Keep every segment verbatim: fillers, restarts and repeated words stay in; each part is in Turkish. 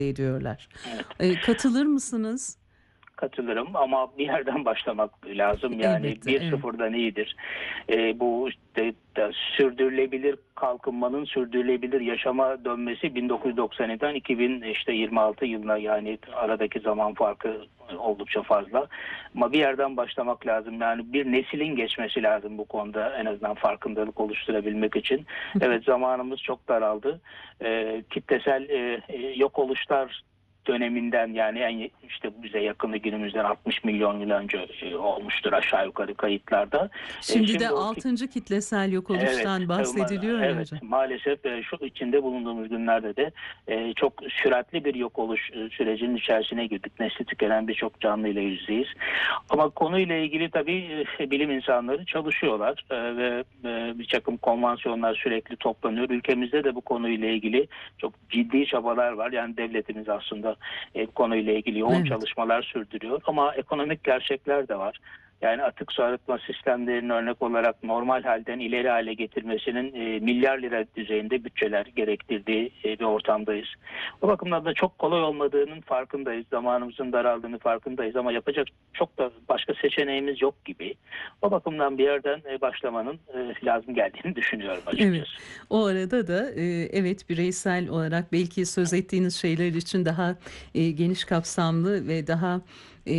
ediyorlar. Evet. E, katılır mısınız? Katılırım ama bir yerden başlamak lazım. Yani Elbette, bir evet. sıfırdan iyidir. E, bu işte, de, sürdürülebilir kalkınmanın sürdürülebilir yaşama dönmesi bin dokuz yüz doksan'dan iki bin işte yirmi altı yılına, yani aradaki zaman farkı oldukça fazla. Ama bir yerden başlamak lazım. Yani bir neslin geçmesi lazım bu konuda, en azından farkındalık oluşturabilmek için. Evet, zamanımız çok daraldı. E, kitlesel e, yok oluşlar döneminden, yani en işte bize yakını günümüzden altmış milyon yıl önce e, olmuştur aşağı yukarı kayıtlarda. E, Şimdi de şimdi o ki- altıncı kitlesel yok Evet, oluştan e, ma- bahsediliyor ya evet, hocam. maalesef e, şu içinde bulunduğumuz günlerde de e, çok süratli bir yok oluş e, sürecinin içerisine girdik. Nesli tükenen birçok canlı ile yüzdeyiz. Ama konuyla ilgili tabii e, bilim insanları çalışıyorlar e, ve e, bir takım konvansiyonlar sürekli toplanıyor. Ülkemizde de bu konuyla ilgili çok ciddi çabalar var. Yani devletimiz aslında e, bu konuyla ilgili yoğun Evet. çalışmalar sürdürüyor. Ama ekonomik gerçekler de var. Yani atık su arıtma sistemlerinin örnek olarak normal halden ileri hale getirmesinin e, milyar lira düzeyinde bütçeler gerektirdiği e, bir ortamdayız. O bakımdan da çok kolay olmadığının farkındayız. Zamanımızın daraldığını farkındayız ama yapacak çok da başka seçeneğimiz yok gibi. O bakımdan bir yerden e, başlamanın e, lazım geldiğini düşünüyorum Evet. açıkçası. O arada da e, evet, bireysel olarak belki söz ettiğiniz şeyler için daha e, geniş kapsamlı ve daha e,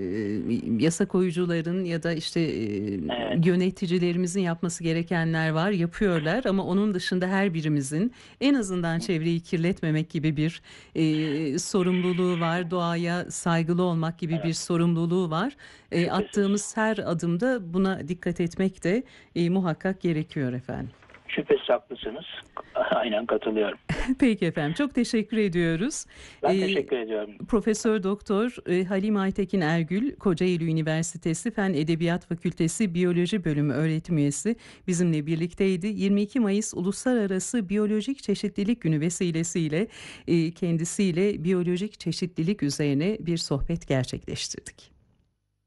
yasa koyucuların ya da işte e, Evet, yöneticilerimizin yapması gerekenler var, yapıyorlar ama onun dışında her birimizin en azından çevreyi kirletmemek gibi bir e, sorumluluğu var. Doğaya saygılı olmak gibi bir evet, sorumluluğu var. E, şüphesiz. attığımız her adımda buna dikkat etmek de e, muhakkak gerekiyor efendim. Şüphesiz haklısınız. Aynen katılıyorum. Peki efendim, çok teşekkür ediyoruz. Ben Ee, teşekkür ediyorum. Profesör Doktor e, Halim Aytekin Ergül, Kocaeli Üniversitesi Fen Edebiyat Fakültesi Biyoloji Bölümü öğretim üyesi bizimle birlikteydi. yirmi iki Mayıs Uluslararası Biyolojik Çeşitlilik Günü vesilesiyle e, kendisiyle biyolojik çeşitlilik üzerine bir sohbet gerçekleştirdik.